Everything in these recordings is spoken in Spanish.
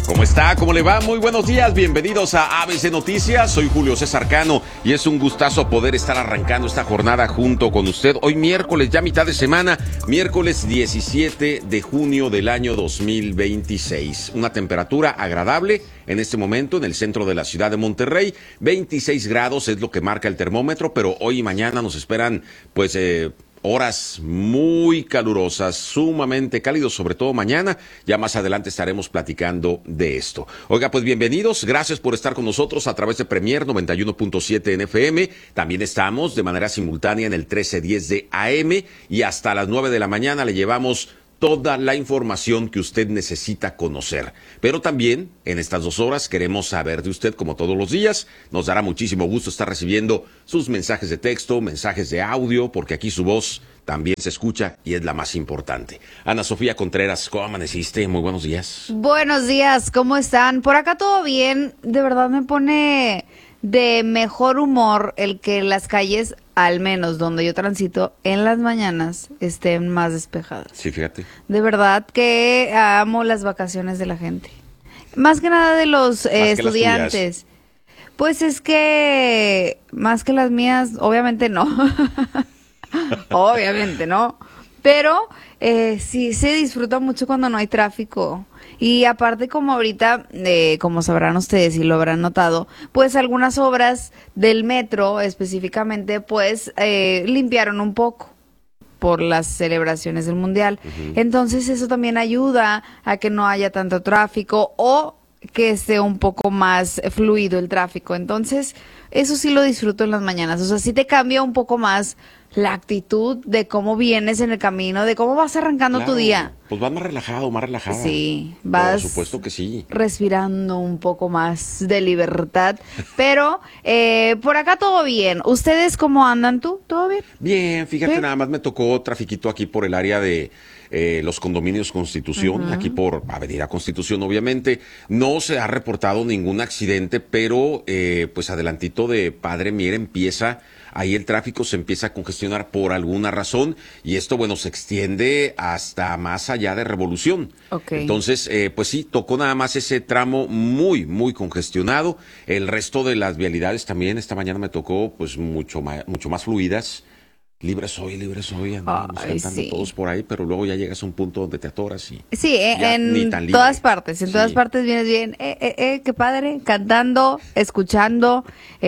¿Cómo está? ¿Cómo le va? Muy buenos días, bienvenidos a ABC Noticias. Soy Julio César Cano y es un gustazo poder estar arrancando esta jornada junto con usted. Hoy miércoles, ya mitad de semana, miércoles 17 de junio del año 2026. Una temperatura agradable en este momento en el centro de la ciudad de Monterrey. 26 grados es lo que marca el termómetro, pero hoy y mañana nos esperan horas muy calurosas, sumamente cálidos, sobre todo mañana. Ya más adelante estaremos platicando de esto. Oiga, pues bienvenidos, gracias por estar con nosotros a través de Premier 91.7 en FM. También estamos de manera simultánea en el 1310 de AM y hasta las 9 de la mañana le llevamos toda la información que usted necesita conocer. Pero también, en estas 2 horas, queremos saber de usted como todos los días. Nos dará muchísimo gusto estar recibiendo sus mensajes de texto, mensajes de audio, porque aquí su voz también se escucha y es la más importante. Ana Sofía Contreras, ¿cómo amaneciste? Muy buenos días. Buenos días, ¿cómo están? Por acá todo bien. De verdad me pone de mejor humor el que las calles, al menos donde yo transito, en las mañanas estén más despejadas. Sí, fíjate. De verdad que amo las vacaciones de la gente. Más que nada de los estudiantes. Pues es que, más que las mías, obviamente no. Obviamente no. Pero sí se disfruta mucho cuando no hay tráfico. Y aparte, como ahorita, como sabrán ustedes y lo habrán notado, pues algunas obras del metro específicamente, pues limpiaron un poco por las celebraciones del Mundial. Uh-huh. Entonces eso también ayuda a que no haya tanto tráfico o que esté un poco más fluido el tráfico. Entonces eso sí lo disfruto en las mañanas. O sea, sí te cambia un poco más la actitud de cómo vienes en el camino, de cómo vas arrancando tu día. Pues vas más relajado, más relajada. Sí, vas. Por supuesto que sí. Respirando un poco más de libertad. Pero por acá todo bien. ¿Ustedes cómo andan tú? ¿Todo bien? Bien, fíjate, ¿sí? Nada más me tocó trafiquito aquí por el área de los condominios Constitución, uh-huh. Aquí por Avenida Constitución, obviamente. No se ha reportado ningún accidente, pero pues adelantito de Padre Mier empieza. Ahí el tráfico se empieza a congestionar por alguna razón y esto, bueno, se extiende hasta más allá de Revolución. Okay. Entonces, pues sí, tocó nada más ese tramo muy, muy congestionado. El resto de las vialidades también esta mañana me tocó pues mucho más fluidas. Libre soy, andamos cantando sí. Todos por ahí, pero luego ya llegas a un punto donde te atoras y sí, en todas partes, todas partes vienes bien, qué padre, cantando, escuchando,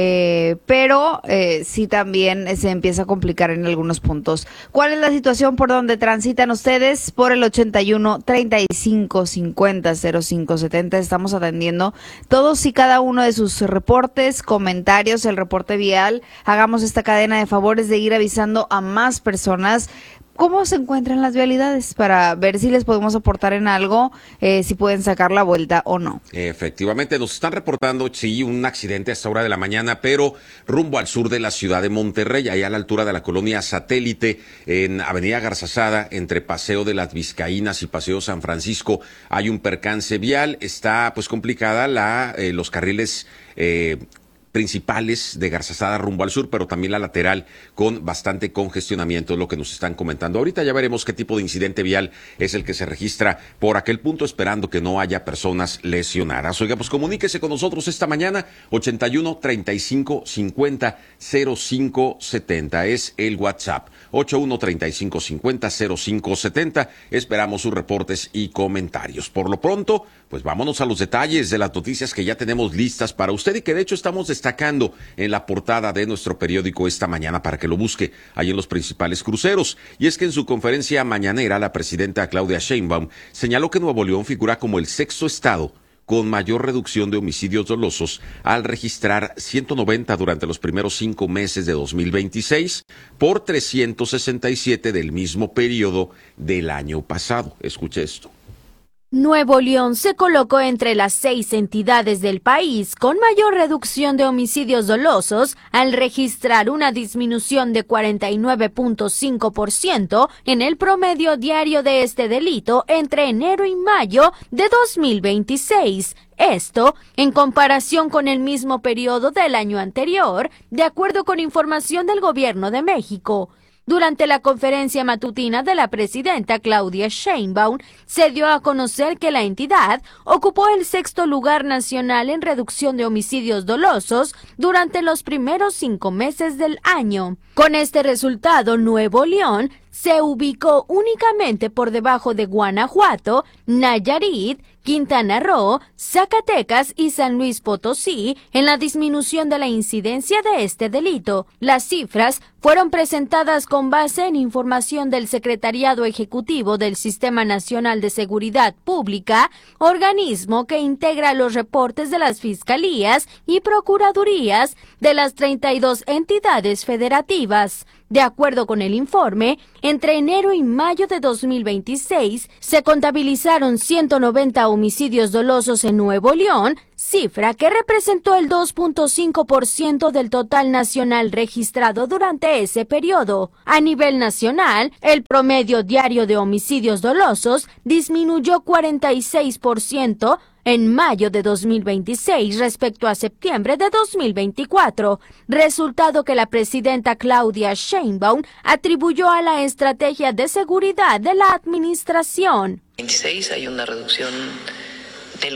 pero sí también se empieza a complicar en algunos puntos. ¿Cuál es la situación por donde transitan ustedes? Por el 81 35 50 05 70 estamos atendiendo todos y cada uno de sus reportes, comentarios, el reporte vial. Hagamos esta cadena de favores de ir avisando a más personas cómo se encuentran las vialidades para ver si les podemos aportar en algo, si pueden sacar la vuelta o no. Efectivamente, nos están reportando, sí, un accidente a esta hora de la mañana, pero rumbo al sur de la ciudad de Monterrey, allá a la altura de la colonia Satélite, en Avenida Garzazada, entre Paseo de las Vizcaínas y Paseo San Francisco, hay un percance vial, está pues complicada los carriles principales de Garzazada rumbo al sur, pero también la lateral con bastante congestionamiento, es lo que nos están comentando. Ahorita ya veremos qué tipo de incidente vial es el que se registra por aquel punto, esperando que no haya personas lesionadas. Oiga, pues comuníquese con nosotros esta mañana, 81 35 50 05 70, es el WhatsApp, 81 35 50 05 70, esperamos sus reportes y comentarios. Por lo pronto, pues vámonos a los detalles de las noticias que ya tenemos listas para usted y que de hecho estamos destacando en la portada de nuestro periódico esta mañana para que lo busque ahí en los principales cruceros. Y es que en su conferencia mañanera, la presidenta Claudia Sheinbaum señaló que Nuevo León figura como el 6º estado con mayor reducción de homicidios dolosos al registrar 190 durante los primeros 5 meses de 2026 por 367 del mismo periodo del año pasado. Escuche esto. Nuevo León se colocó entre las 6 entidades del país con mayor reducción de homicidios dolosos al registrar una disminución de 49.5% en el promedio diario de este delito entre enero y mayo de 2026. Esto en comparación con el mismo periodo del año anterior, de acuerdo con información del Gobierno de México. Durante la conferencia matutina de la presidenta Claudia Sheinbaum, se dio a conocer que la entidad ocupó el 6º lugar nacional en reducción de homicidios dolosos durante los primeros 5 meses del año. Con este resultado, Nuevo León se ubicó únicamente por debajo de Guanajuato, Nayarit, Quintana Roo, Zacatecas y San Luis Potosí en la disminución de la incidencia de este delito. Las cifras fueron presentadas con base en información del Secretariado Ejecutivo del Sistema Nacional de Seguridad Pública, organismo que integra los reportes de las fiscalías y procuradurías de las 32 entidades federativas. De acuerdo con el informe, entre enero y mayo de 2026 se contabilizaron 190 homicidios dolosos en Nuevo León, cifra que representó el 2.5% del total nacional registrado durante ese periodo. A nivel nacional, el promedio diario de homicidios dolosos disminuyó 46% en mayo de 2026 respecto a septiembre de 2024, resultado que la presidenta Claudia Sheinbaum atribuyó a la estrategia de seguridad de la administración. 26 hay una reducción del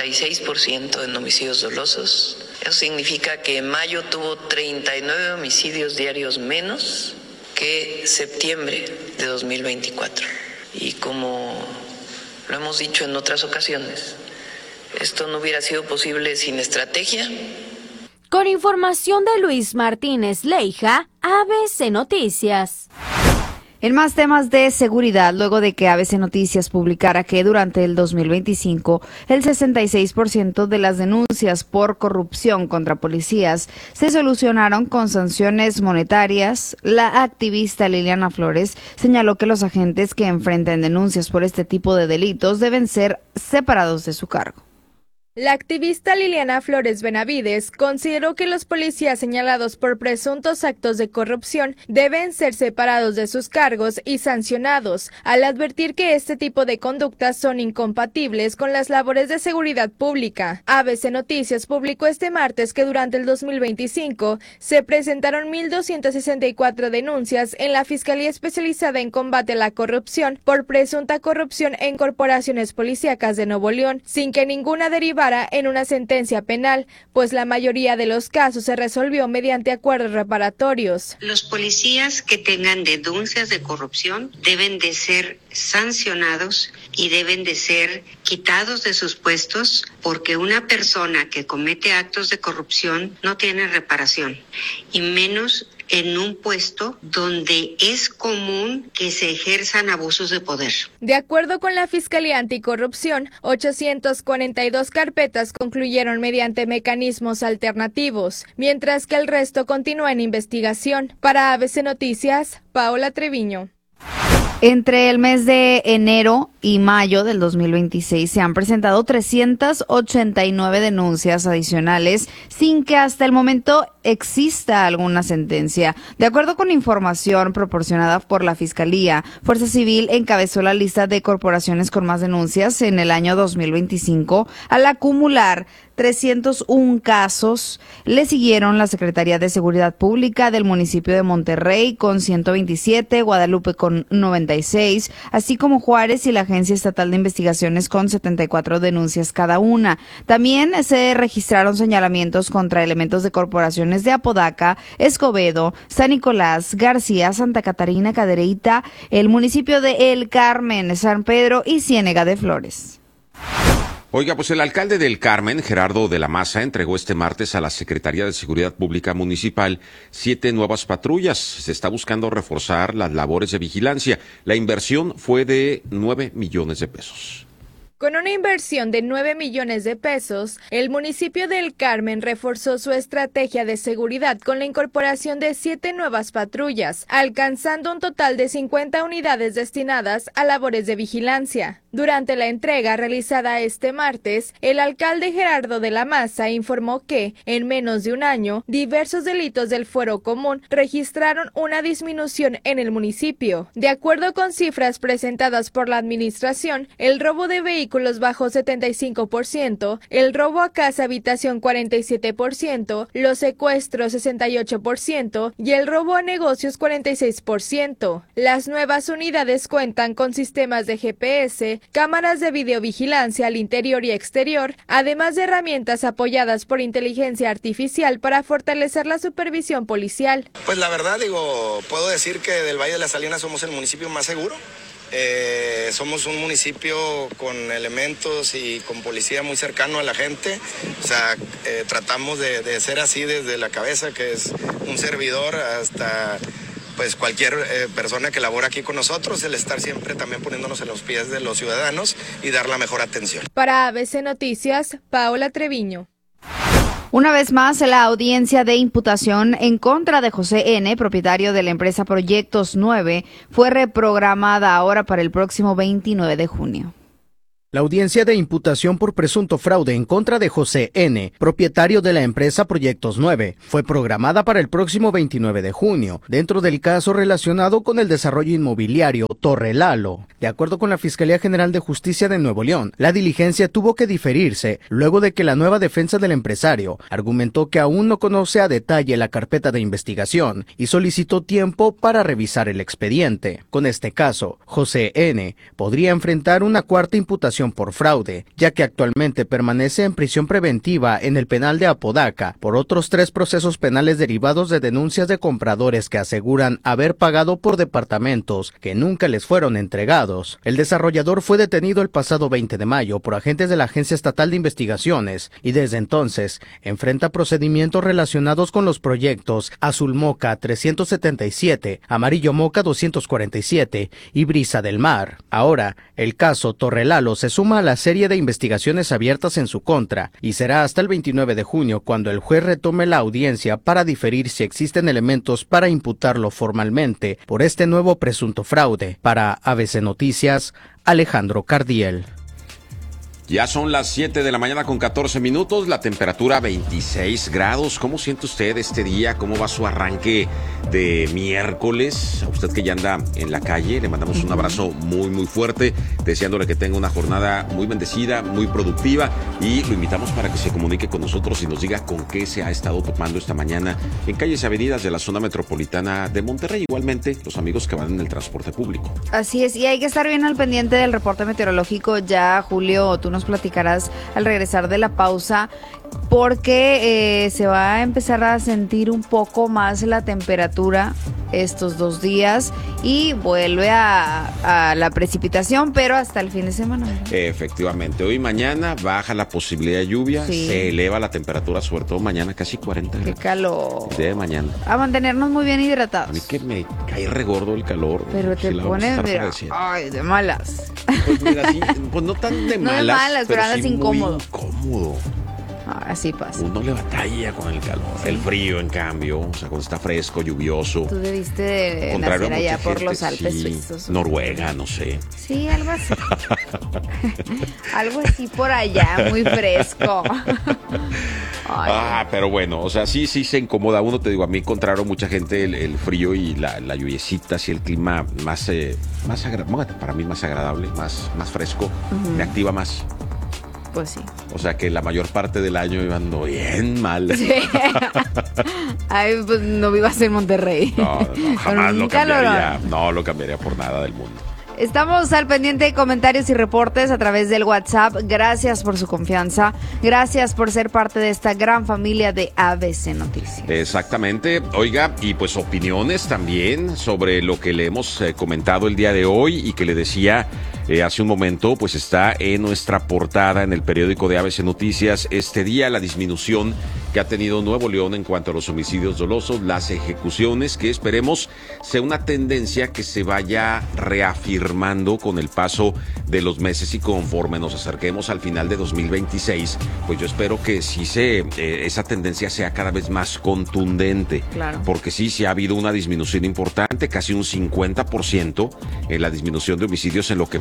46% en homicidios dolosos. Eso significa que mayo tuvo 39 homicidios diarios menos que septiembre de 2024. Y como lo hemos dicho en otras ocasiones, esto no hubiera sido posible sin estrategia. Con información de Luis Martínez Leija, ABC Noticias. En más temas de seguridad, luego de que ABC Noticias publicara que durante el 2025 el 66% de las denuncias por corrupción contra policías se solucionaron con sanciones monetarias, la activista Liliana Flores señaló que los agentes que enfrenten denuncias por este tipo de delitos deben ser separados de su cargo. La activista Liliana Flores Benavides consideró que los policías señalados por presuntos actos de corrupción deben ser separados de sus cargos y sancionados, al advertir que este tipo de conductas son incompatibles con las labores de seguridad pública. ABC Noticias publicó este martes que durante el 2025 se presentaron 1.264 denuncias en la Fiscalía Especializada en Combate a la Corrupción por presunta corrupción en corporaciones policíacas de Nuevo León, sin que ninguna derivara en una sentencia penal, pues la mayoría de los casos se resolvió mediante acuerdos reparatorios. Los policías que tengan denuncias de corrupción deben de ser sancionados y deben de ser quitados de sus puestos, porque una persona que comete actos de corrupción no tiene reparación, y menos en un puesto donde es común que se ejerzan abusos de poder. De acuerdo con la Fiscalía Anticorrupción, 842 carpetas concluyeron mediante mecanismos alternativos, mientras que el resto continúa en investigación. Para ABC Noticias, Paola Treviño. Entre el mes de enero y mayo del 2026 se han presentado 389 denuncias adicionales sin que hasta el momento exista alguna sentencia. De acuerdo con información proporcionada por la Fiscalía, Fuerza Civil encabezó la lista de corporaciones con más denuncias en el año 2025 al acumular 301 casos. Le siguieron la Secretaría de Seguridad Pública del municipio de Monterrey con 127, Guadalupe con 96, así como Juárez y la Agencia Estatal de Investigaciones con 74 denuncias cada una. También se registraron señalamientos contra elementos de corporaciones de Apodaca, Escobedo, San Nicolás, García, Santa Catarina, Cadereyta, el municipio de El Carmen, San Pedro y Ciénega de Flores. Oiga, pues el alcalde del Carmen, Gerardo de la Maza, entregó este martes a la Secretaría de Seguridad Pública Municipal 7 nuevas patrullas. Se está buscando reforzar las labores de vigilancia. La inversión fue de 9 millones de pesos. Con una inversión de 9 millones de pesos, el municipio del Carmen reforzó su estrategia de seguridad con la incorporación de 7 nuevas patrullas, alcanzando un total de 50 unidades destinadas a labores de vigilancia. Durante la entrega realizada este martes, el alcalde Gerardo de la Maza informó que, en menos de un año, diversos delitos del fuero común registraron una disminución en el municipio. De acuerdo con cifras presentadas por la administración, el robo de vehículos bajó 75%, el robo a casa habitación 47%, los secuestros 68% y el robo a negocios 46%. Las nuevas unidades cuentan con sistemas de GPS, cámaras de videovigilancia al interior y exterior, además de herramientas apoyadas por inteligencia artificial para fortalecer la supervisión policial. Pues la verdad, puedo decir que del Valle de las Salinas somos el municipio más seguro. Somos un municipio con elementos y con policía muy cercano a la gente. O sea, tratamos de ser así desde la cabeza, que es un servidor, hasta pues cualquier persona que labora aquí con nosotros, el estar siempre también poniéndonos en los pies de los ciudadanos y dar la mejor atención. Para ABC Noticias, Paola Treviño. Una vez más, la audiencia de imputación en contra de José N., propietario de la empresa Proyectos 9, fue reprogramada ahora para el próximo 29 de junio. La audiencia de imputación por presunto fraude en contra de José N., propietario de la empresa Proyectos 9, fue programada para el próximo 29 de junio, dentro del caso relacionado con el desarrollo inmobiliario Torre Lalo. De acuerdo con la Fiscalía General de Justicia de Nuevo León, la diligencia tuvo que diferirse luego de que la nueva defensa del empresario argumentó que aún no conoce a detalle la carpeta de investigación y solicitó tiempo para revisar el expediente. Con este caso, José N. podría enfrentar una cuarta imputación por fraude, ya que actualmente permanece en prisión preventiva en el penal de Apodaca por otros 3 procesos penales derivados de denuncias de compradores que aseguran haber pagado por departamentos que nunca les fueron entregados. El desarrollador fue detenido el pasado 20 de mayo por agentes de la Agencia Estatal de Investigaciones y desde entonces enfrenta procedimientos relacionados con los proyectos Azul Moca 377, Amarillo Moca 247 y Brisa del Mar. Ahora, el caso Torre Lalo se suma a la serie de investigaciones abiertas en su contra y será hasta el 29 de junio cuando el juez retome la audiencia para diferir si existen elementos para imputarlo formalmente por este nuevo presunto fraude. Para ABC Noticias, Alejandro Cardiel. Ya son las 7 de la mañana con 14 minutos, la temperatura 26 grados. ¿Cómo siente usted este día? ¿Cómo va su arranque de miércoles? A usted que ya anda en la calle, le mandamos un abrazo muy, muy fuerte, deseándole que tenga una jornada muy bendecida, muy productiva, y lo invitamos para que se comunique con nosotros y nos diga con qué se ha estado topando esta mañana en calles y avenidas de la zona metropolitana de Monterrey. Igualmente, los amigos que van en el transporte público. Así es, y hay que estar bien al pendiente del reporte meteorológico. Ya, Julio, tú nos platicarás al regresar de la pausa, porque se va a empezar a sentir un poco más la temperatura estos 2 días y vuelve a la precipitación, pero hasta el fin de semana, ¿verdad? Efectivamente, hoy y mañana baja la posibilidad de lluvia, sí. Se eleva la temperatura, sobre todo mañana casi 40 grados. Qué calor. El día de mañana. A mantenernos muy bien hidratados. A mí que me cae regordo el calor. Pero te pones, mira, de malas. Pues mira, sí, pues no tan de malas. No de malas, pero andas sí incómodo. Muy incómodo. Así pasa. Uno le batalla con el calor. Sí. El frío, en cambio, o sea, cuando está fresco, lluvioso. Tú debiste de nacer allá por los Alpes suizos. Noruega, no sé. Sí, algo así. Algo así por allá, muy fresco. Pero bueno, o sea, sí se incomoda uno. Te digo, a mí contrario, mucha gente el frío y la lluviecita, así el clima más para mí más agradable, más fresco, me activa más. Pues sí. O sea que la mayor parte del año yo ando bien mal. Sí. Ay, pues no vivas en Monterrey. No, jamás lo cambiaría. No lo cambiaría por nada del mundo. Estamos al pendiente de comentarios y reportes a través del WhatsApp. Gracias por su confianza. Gracias por ser parte de esta gran familia de ABC Noticias. Exactamente. Oiga, y pues opiniones también sobre lo que le hemos comentado el día de hoy y que le decía hace un momento, pues está en nuestra portada en el periódico de ABC Noticias este día, la disminución que ha tenido Nuevo León en cuanto a los homicidios dolosos, las ejecuciones, que esperemos sea una tendencia que se vaya reafirmando con el paso de los meses y conforme nos acerquemos al final de 2026, pues yo espero que sí esa tendencia sea cada vez más contundente. Claro. Porque sí ha habido una disminución importante, casi un 50% en la disminución de homicidios en lo que va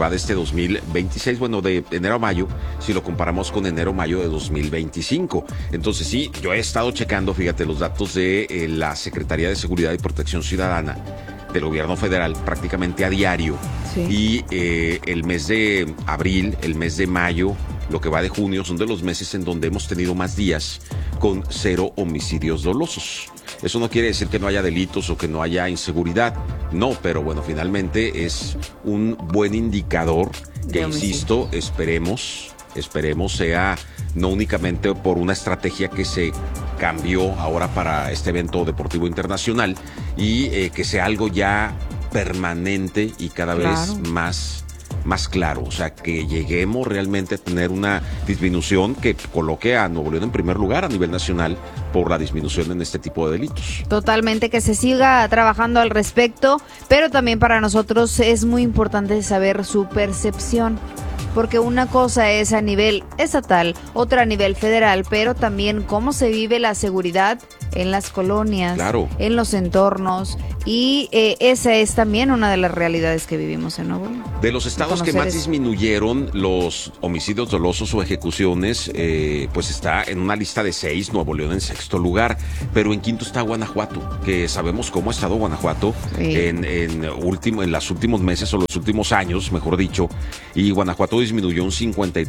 va de este 2026, bueno, de enero a mayo, si lo comparamos con enero-mayo de 2025. Entonces sí, yo he estado checando, fíjate, los datos de la Secretaría de Seguridad y Protección Ciudadana del gobierno federal prácticamente a diario. Sí. Y el mes de abril, el mes de mayo, lo que va de junio, son de los meses en donde hemos tenido más días con 0 homicidios dolosos. Eso no quiere decir que no haya delitos o que no haya inseguridad, no, pero bueno, finalmente es un buen indicador que, insisto, esperemos sea no únicamente por una estrategia que se cambió ahora para este evento deportivo internacional y que sea algo ya permanente y cada vez más claro, o sea, que lleguemos realmente a tener una disminución que coloque a Nuevo León en primer lugar a nivel nacional por la disminución en este tipo de delitos. Totalmente, que se siga trabajando al respecto, pero también para nosotros es muy importante saber su percepción. Porque una cosa es a nivel estatal, otra a nivel federal, pero también cómo se vive la seguridad en las colonias, claro, en los entornos, y esa es también una de las realidades que vivimos en Nuevo León. De los estados que más disminuyeron los homicidios dolosos o ejecuciones, pues está en una lista de 6, Nuevo León en 6º lugar, pero en 5º está Guanajuato, que sabemos cómo ha estado Guanajuato en los últimos meses o los últimos años, mejor dicho, y Guanajuato disminuyó un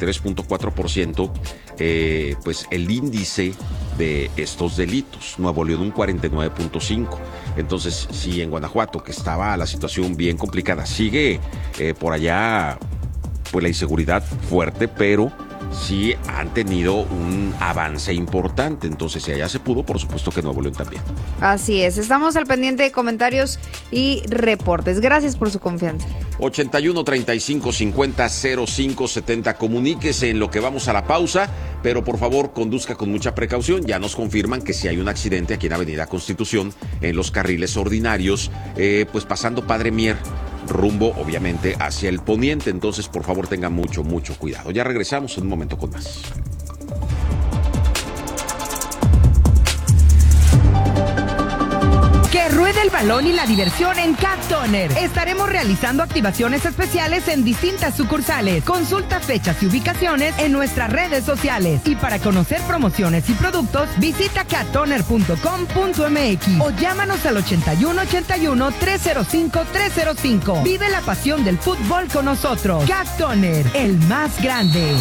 53.4%, pues el índice de estos delitos. Nuevo León un 49.5%. Entonces, si en Guanajuato, que estaba la situación bien complicada, sigue por allá pues la inseguridad fuerte, pero sí han tenido un avance importante. Entonces, si allá se pudo, por supuesto que Nuevo León también. Así es, estamos al pendiente de comentarios y reportes. Gracias por su confianza. 81 35 50 05 70. Comuníquese en lo que vamos a la pausa, pero por favor conduzca con mucha precaución. Ya nos confirman que si hay un accidente aquí en Avenida Constitución, en los carriles ordinarios, pues pasando Padre Mier, rumbo obviamente hacia el poniente. Entonces por favor tengan mucho cuidado. Ya regresamos en un momento con más. Que ruede el balón y la diversión en Cat Toner. Estaremos realizando activaciones especiales en distintas sucursales. Consulta fechas y ubicaciones en nuestras redes sociales. Y para conocer promociones y productos, visita cattoner.com.mx o llámanos al 8181-305-305. Vive la pasión del fútbol con nosotros. Cat Toner, el más grande.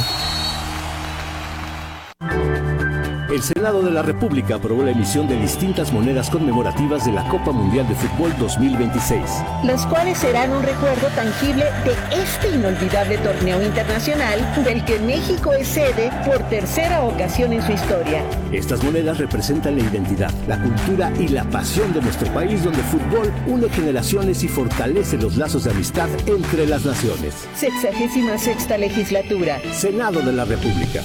El Senado de la República aprobó la emisión de distintas monedas conmemorativas de la Copa Mundial de Fútbol 2026. Los cuales serán un recuerdo tangible de este inolvidable torneo internacional del que México es sede por tercera ocasión en su historia. Estas monedas representan la identidad, la cultura y la pasión de nuestro país, donde el fútbol une generaciones y fortalece los lazos de amistad entre las naciones. 66ª legislatura. Senado de la República.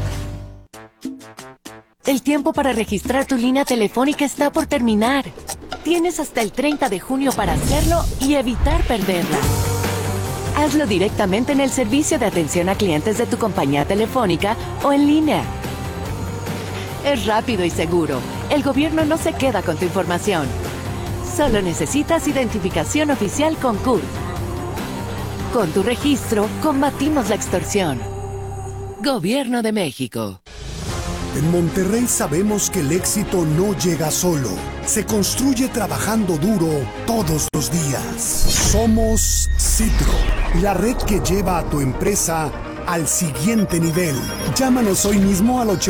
El tiempo para registrar tu línea telefónica está por terminar. Tienes hasta el 30 de junio para hacerlo y evitar perderla. Hazlo directamente en el servicio de atención a clientes de tu compañía telefónica o en línea. Es rápido y seguro. El gobierno no se queda con tu información. Solo necesitas identificación oficial con CURP. Con tu registro, combatimos la extorsión. Gobierno de México. En Monterrey sabemos que el éxito no llega solo, se construye trabajando duro todos los días. Somos Citro, la red que lleva a tu empresa al siguiente nivel. Llámanos hoy mismo al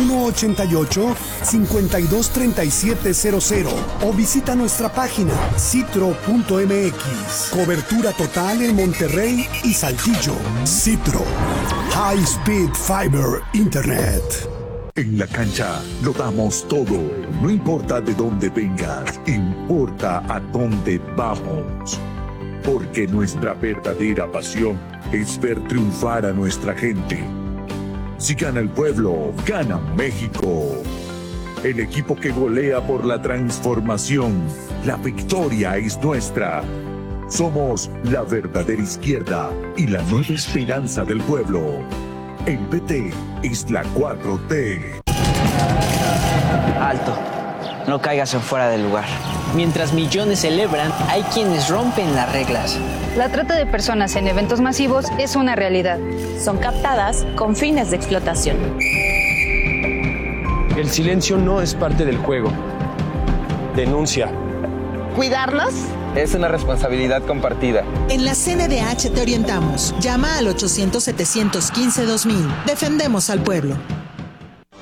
8188-523700 o visita nuestra página citro.mx. Cobertura total en Monterrey y Saltillo. Citro, High Speed Fiber Internet. En la cancha lo damos todo, no importa de dónde vengas, importa a dónde vamos. Porque nuestra verdadera pasión es ver triunfar a nuestra gente. Si gana el pueblo, gana México. El equipo que golea por la transformación, la victoria es nuestra. Somos la verdadera izquierda y la nueva esperanza del pueblo. El PT es la 4T. Alto. no caigas en fuera del lugar. Mientras millones celebran, hay quienes rompen las reglas. La trata de personas en eventos masivos es una realidad. Son captadas con fines de explotación. El silencio no es parte del juego. Denuncia. ¿Cuidarlos? Es una responsabilidad compartida. En la CNDH te orientamos. Llama al 800-715-2000. Defendemos al pueblo.